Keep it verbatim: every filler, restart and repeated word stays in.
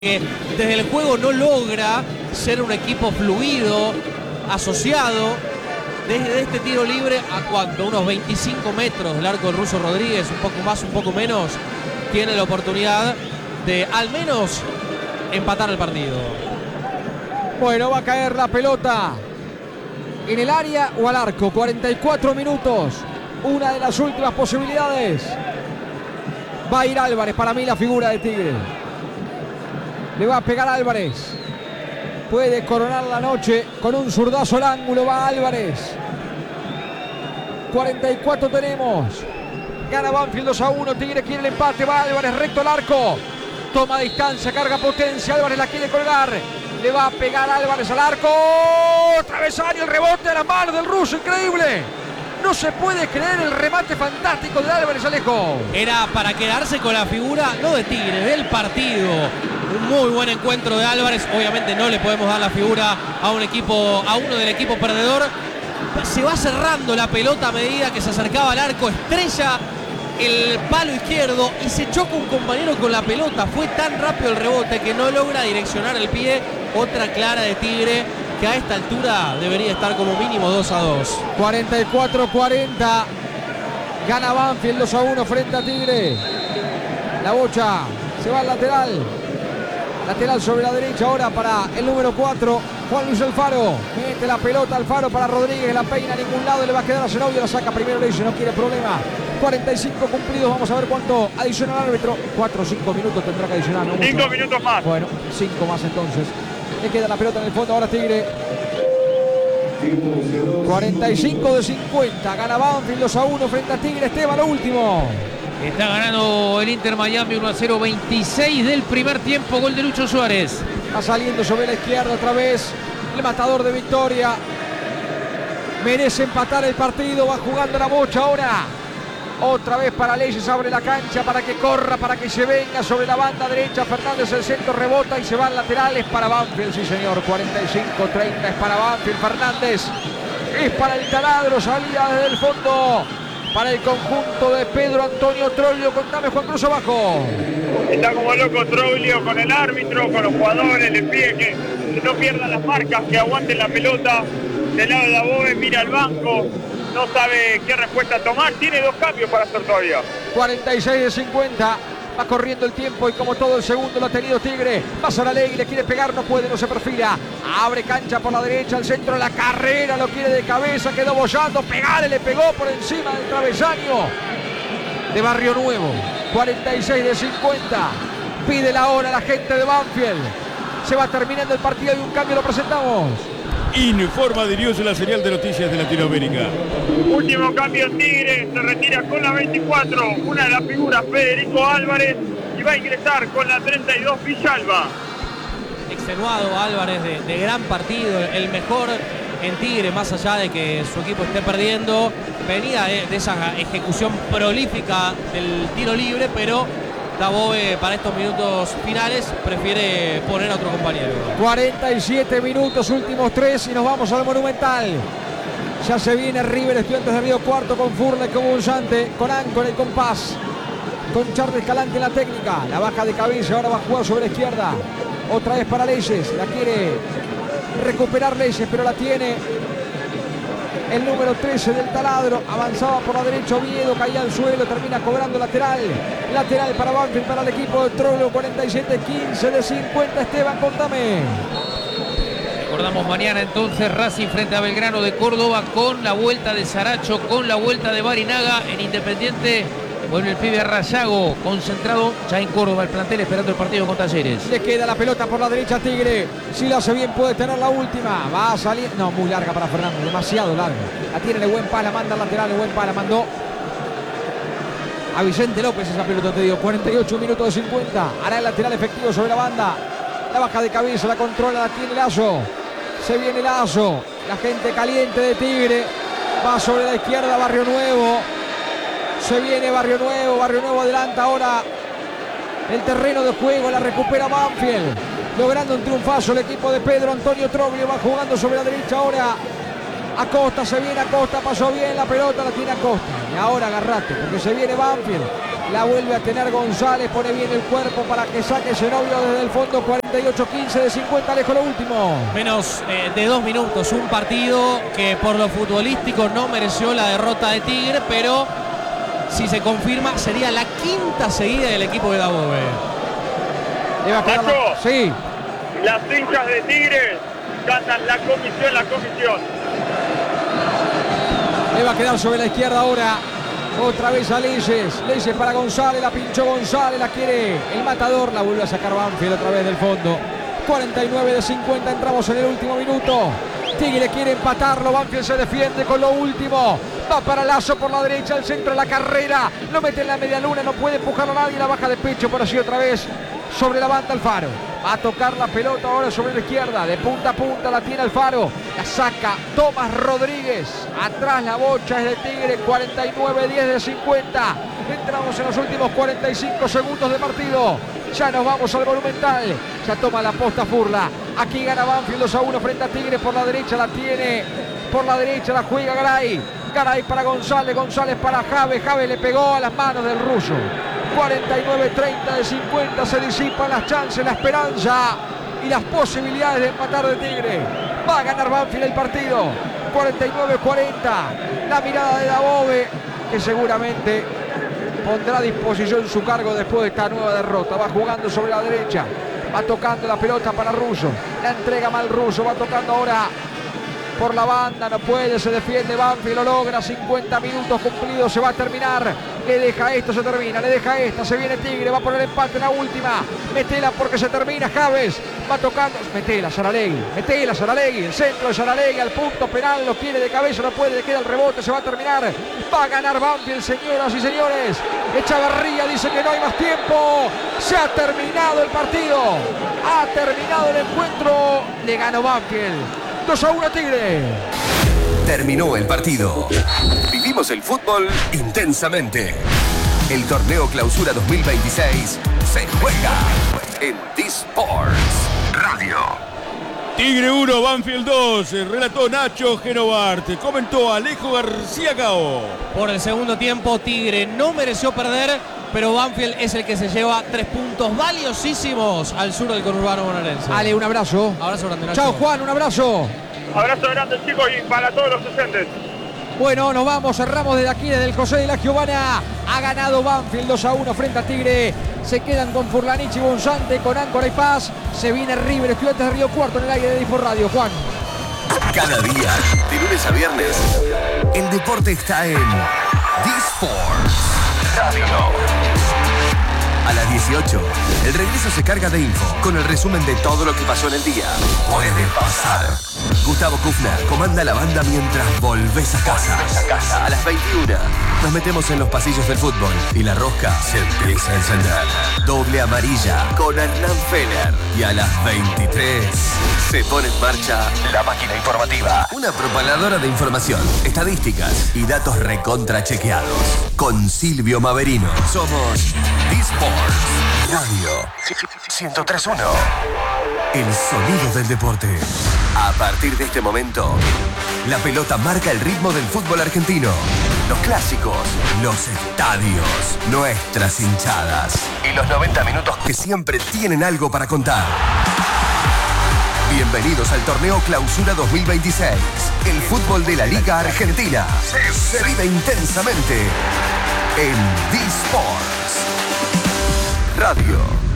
que desde el juego no logra ser un equipo fluido, asociado. Desde este tiro libre, ¿a cuánto? Unos veinticinco metros del arco del Ruso Rodríguez, un poco más, un poco menos, tiene la oportunidad de al menos empatar el partido. Bueno, va a caer la pelota en el área o al arco. cuarenta y cuatro minutos, una de las últimas posibilidades. Va a ir Álvarez, para mí la figura de Tigre. Le va a pegar Álvarez. Puede coronar la noche con un zurdazo al ángulo. Va Álvarez. cuarenta y cuatro tenemos. Gana Banfield dos a uno. Tigre quiere el empate. Va Álvarez recto al arco. Toma distancia, carga potencia. Álvarez la quiere colgar. Le va a pegar Álvarez al arco. Travesaño, el rebote de las manos del ruso. Increíble. No se puede creer el remate fantástico de Álvarez, Alejo. Era para quedarse con la figura, no de Tigre, del partido. Un muy buen encuentro de Álvarez. Obviamente no le podemos dar la figura a un equipo, a uno del equipo perdedor. Se va cerrando la pelota a medida que se acercaba al arco. Estrella el palo izquierdo y se choca un compañero con la pelota. Fue tan rápido el rebote que no logra direccionar el pie. Otra clara de Tigre, que a esta altura debería estar como mínimo dos a dos. cuarenta y cuatro cuarenta. Gana Banfield dos a uno frente a Tigre. La bocha se va al lateral. Lateral sobre la derecha ahora para el número cuatro, Juan Luis Alfaro. Mete la pelota Alfaro para Rodríguez. La peina a ningún lado. Le va a quedar a Zenobio. La saca primero. Le dice no quiere problema. cuarenta y cinco cumplidos. Vamos a ver cuánto adiciona el árbitro. cuatro o cinco minutos tendrá que adicionar. ¿No? cinco minutos más. Bueno, cinco más entonces. Le queda la pelota en el fondo ahora Tigre. cuarenta y cinco de cincuenta. Gana Banfield dos a uno frente a Tigre. Esteban, lo último. Está ganando el Inter Miami uno a cero. veintiséis del primer tiempo. Gol de Lucho Suárez. Va saliendo sobre la izquierda otra vez. El matador de Victoria. Merece empatar el partido. Va jugando la bocha ahora. Otra vez para Leyes, abre la cancha para que corra, para que se venga sobre la banda derecha. Fernández, el centro, rebota y se van laterales para Banfield. Sí, señor, cuarenta y cinco treinta es para Banfield. Fernández es para el taladro, salida desde el fondo para el conjunto de Pedro Antonio Troglio. Contame, Juan Cruz, abajo. Está como loco Troglio con el árbitro, con los jugadores, le pide que no pierdan las marcas, que aguanten la pelota. Del lado de Dabove mira al banco. No sabe qué respuesta tomar. Tiene dos cambios para hacer todavía. cuarenta y seis de cincuenta. Va corriendo el tiempo y como todo el segundo lo ha tenido Tigre. Pasa la ley, le quiere pegar, no puede, no se perfila. Abre cancha por la derecha, al centro de la carrera, lo quiere de cabeza, quedó bollando. Pegarle, le pegó por encima del travesaño de Barrio Nuevo. cuarenta y seis de cincuenta. Pide la hora la gente de Banfield. Se va terminando el partido y un cambio lo presentamos. Informa Dirioso, la serial de noticias de Latinoamérica. Último cambio en Tigre, se retira con la veinticuatro, una de las figuras, Federico Álvarez, y va a ingresar con la treinta y dos, Villalba. Extenuado Álvarez, de, de gran partido, el mejor en Tigre, más allá de que su equipo esté perdiendo. Venía de, de esa ejecución prolífica del tiro libre, pero Dabove para estos minutos finales prefiere poner a otro compañero. cuarenta y siete minutos, últimos tres y nos vamos al Monumental. Ya se viene River, Estudiantes de Río Cuarto con Furle, con Bulsante, con Áncora y con Paz. Con Charles Escalante en la técnica. La baja de cabeza, ahora va a jugar sobre la izquierda. Otra vez para Leyes, la quiere recuperar Leyes, pero la tiene el número trece del taladro. Avanzaba por la derecha Oviedo, caía al suelo, termina cobrando lateral. Lateral para Banfield, para el equipo de Troglio. Cuarenta y siete quince de cincuenta. Esteban, contame. Recordamos mañana entonces Racing frente a Belgrano de Córdoba, con la vuelta de Saracho, con la vuelta de Barinaga. En Independiente vuelve el pibe Rayago, concentrado ya en Córdoba el plantel, esperando el partido con Talleres. Le queda la pelota por la derecha a Tigre. Si lo hace bien puede tener la última. Va a salir. No, muy larga para Fernando, demasiado larga. La tiene de buen pala, manda al lateral, de buen pala, mandó a Vicente López esa pelota, te digo. cuarenta y ocho minutos de cincuenta. Hará el lateral efectivo sobre la banda. La baja de cabeza, la controla, la tiene Lazo. Se viene Lazo. La gente caliente de Tigre. Va sobre la izquierda Barrio Nuevo. Se viene Barrio Nuevo. Barrio Nuevo adelanta ahora el terreno de juego. La recupera Banfield. Logrando un triunfazo el equipo de Pedro Antonio Troglio. Va jugando sobre la derecha ahora. Acosta, se viene Acosta, pasó bien la pelota, la tiene Acosta. Y ahora agarrate, porque se viene Banfield. La vuelve a tener González, pone bien el cuerpo para que saque Zenobio desde el fondo. Cuarenta y ocho quince de cincuenta, lejos lo último. Menos eh, de dos minutos, un partido que por lo futbolístico no mereció la derrota de Tigre, pero si se confirma sería la quinta seguida del equipo de Dabove. Le va a quedar la... Nacho. Sí. Las hinchas de Tigre cantan la comisión, la comisión. Le va a quedar sobre la izquierda ahora. Otra vez a Leyes. Leyes para González. La pinchó González. La quiere el matador. La vuelve a sacar Banfield otra vez del fondo. cuarenta y nueve de cincuenta. Entramos en el último minuto. Tigre quiere empatarlo. Banfield se defiende con lo último. Va para Lazo por la derecha. El centro de la carrera. Lo mete en la media luna. No puede empujarlo a nadie. La baja de pecho. Por así otra vez. Sobre la banda Alfaro. Va a tocar la pelota ahora sobre la izquierda. De punta a punta la tiene Alfaro. La saca Tomás Rodríguez. Atrás la bocha es de Tigre. cuarenta y nueve diez de cincuenta. Entramos en los últimos cuarenta y cinco segundos de partido. Ya nos vamos al Monumental. Ya toma la posta Furla. Aquí gana Banfield dos a uno frente a Tigre. Por la derecha la tiene. Por la derecha la juega Garay. Garay para González. González para Jave. Jave le pegó a las manos del ruso. cuarenta y nueve treinta de cincuenta, se disipan las chances, la esperanza y las posibilidades de empatar de Tigre. Va a ganar Banfield el partido. cuarenta y nueve cuarenta. La mirada de Dabove, que seguramente pondrá a disposición su cargo después de esta nueva derrota. Va jugando sobre la derecha. Va tocando la pelota para Russo. La entrega mal Russo. Va tocando ahora por la banda, no puede, se defiende Banfield, lo logra, cincuenta minutos cumplidos, se va a terminar, le deja esto, se termina, le deja esta, se viene Tigre, va por el empate en la última, metela porque se termina, Javes, va tocando, metela, Saralegui, metela, Saralegui, el centro de Saralegui al punto penal, lo quiere de cabeza, no puede, le queda el rebote, se va a terminar, va a ganar Banfield, señoras y señores, Echavarría dice que no hay más tiempo, se ha terminado el partido, ha terminado el encuentro, le ganó Banfield. dos a uno Tigre. Terminó el partido. Vivimos el fútbol intensamente. El torneo Clausura dos mil veintiséis se juega en D-Sports Radio. Tigre uno, Banfield dos. Relató Nacho Genovart. Comentó Alejo García Cao. Por el segundo tiempo, Tigre no mereció perder, pero Banfield es el que se lleva tres puntos valiosísimos al sur del conurbano bonaerense. Ale, un abrazo. Abrazo grande, Nacho. Chao, Juan, un abrazo. Abrazo grande, chicos, y para todos los docentes. Bueno, nos vamos, cerramos desde aquí, desde el José de la Giovana. Ha ganado Banfield dos a uno frente a Tigre. Se quedan con Furlanichi y Bonzante, con Áncora y Paz. Se viene River, Estudiantes de Río Cuarto en el aire de D-Sport Radio. Juan. Cada día, de lunes a viernes, el deporte está en D-Sports Radio. A las dieciocho, el regreso se carga de info con el resumen de todo lo que pasó en el día. Puede pasar. Gustavo Kufner comanda la banda mientras volvés a casa. A las veintiuna, nos metemos en los pasillos del fútbol y la rosca se empieza a encender. Doble amarilla con Hernán Feller. Y a las veintitrés, se pone en marcha la máquina informativa. Una propaladora de información, estadísticas y datos recontrachequeados. Con Silvio Maverino. Somos D-Sports Radio ciento tres punto uno. El sonido del deporte. A partir de este momento, la pelota marca el ritmo del fútbol argentino. Los clásicos, los estadios, nuestras hinchadas y los noventa minutos que siempre tienen algo para contar. Bienvenidos al torneo Clausura dos mil veintiséis. El fútbol de la Liga Argentina se vive intensamente en D-Sports Radio.